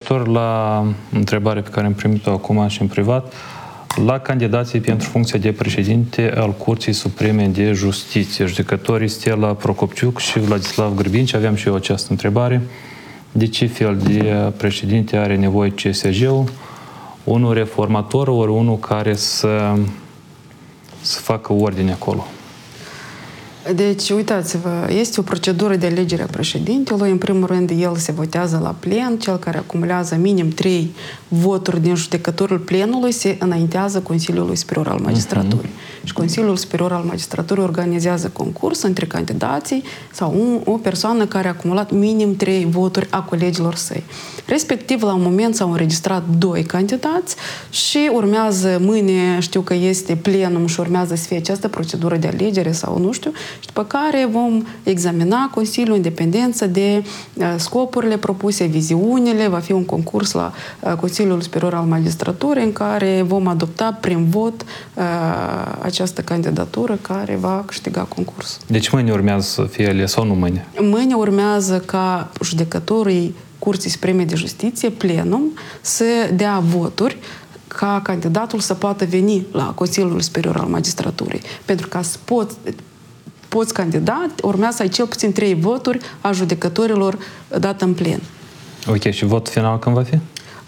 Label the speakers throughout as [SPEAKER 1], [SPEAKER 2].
[SPEAKER 1] referitor la întrebarea pe care am primit-o acum și în privat, la candidații pentru funcția de președinte al Curții Supreme de Justiție, judecătorii Stella Procopciuc și Vladislav Grbinci, aveam și eu această întrebare. De ce fel de președinte are nevoie CSG-ul? Unul reformator, ori unul care să facă ordine acolo?
[SPEAKER 2] Deci, uitați-vă, este o procedură de alegere a președintelui. În primul rând, el se votează la plen. Cel care acumulează minim 3 voturi din judecătorul plenului se înaintează Consiliului Superior al Magistraturii. Și Consiliul Superior al Magistraturii organizează concurs între candidații sau o persoană care a acumulat minim 3 voturi a colegilor săi. Respectiv, la un moment s-au înregistrat 2 candidați și urmează mâine, știu că este plenum și urmează să fie această procedură de alegere sau nu știu, și după care vom examina Consiliul Independență de scopurile propuse, viziunile, va fi un concurs la Consiliul Superior al Magistraturii în care vom adopta prin vot această candidatură care va câștiga concursul.
[SPEAKER 1] Deci mâine urmează să fie ales sau nu mâine?
[SPEAKER 2] Mâine urmează ca judecătorii Curții Supreme de Justiție, plenum, să dea voturi ca candidatul să poată veni la Consiliul Superior al Magistraturii. Pentru ca să poți candidat, urmează să ai cel puțin 3 voturi a judecătorilor dat în plen.
[SPEAKER 1] Ok, și votul final când va fi?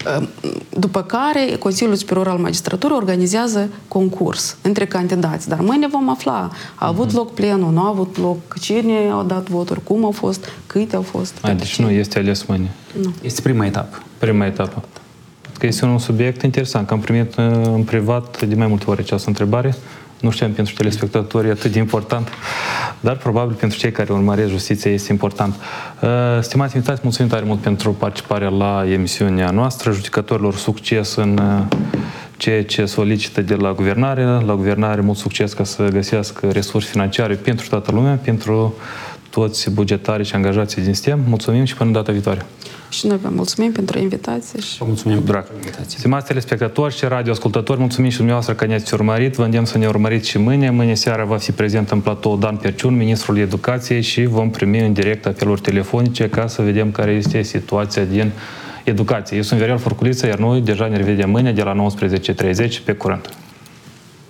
[SPEAKER 2] După care Consiliul Superior al Magistraturii organizează concurs între candidați. Dar mâine vom afla. A avut loc plenul, nu a avut loc, cine au dat voturi, cum au fost, câte au fost.
[SPEAKER 1] Deci nu este ales mâine.
[SPEAKER 2] Nu.
[SPEAKER 3] Este prima etapă.
[SPEAKER 1] Prima etapă. Că este un subiect interesant, că am primit în privat de mai multe ori această întrebare. Nu știam pentru telespectatori atât de important, dar probabil pentru cei care urmăresc justiția este important. Stimați invitați, mulțumim tare mult pentru participarea la emisiunea noastră. Judecătorilor succes în ceea ce solicită de la guvernare. La guvernare mult succes ca să găsească resurse financiare pentru toată lumea, pentru toți bugetarii și angajații din sistem. Mulțumim și până data viitoare.
[SPEAKER 2] Și noi vă mulțumim pentru invitație. Și
[SPEAKER 3] vă mulțumim
[SPEAKER 1] drag. Stimați telespectatori și radioascultători, mulțumim și dumneavoastră că ne-ați urmărit. Vă îndemn să ne urmăriți și mâine. Mâine seara va fi prezent în platou Dan Perciun, ministrul Educației, și vom primi în direct apeluri telefonice ca să vedem care este situația din educație. Eu sunt Viorel Furculiță, iar noi deja ne revedem mâine de la 19:30. Pe curând!